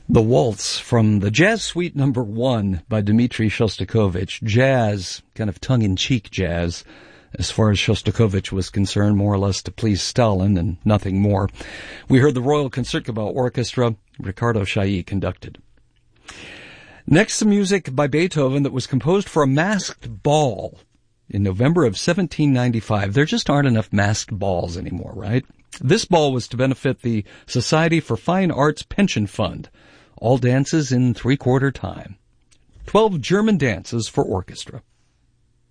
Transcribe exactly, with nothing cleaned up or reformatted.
The Waltz from the Jazz Suite Number One by Dmitri Shostakovich. Jazz, kind of tongue-in-cheek jazz, as far as Shostakovich was concerned, more or less to please Stalin and nothing more. We heard the Royal Concertgebouw Orchestra, Ricardo Chailly conducted. Next, some music by Beethoven that was composed for a masked ball in November of seventeen ninety-five. There just aren't enough masked balls anymore, right? This ball was to benefit the Society for Fine Arts Pension Fund. All dances in three-quarter time. Twelve German dances for orchestra.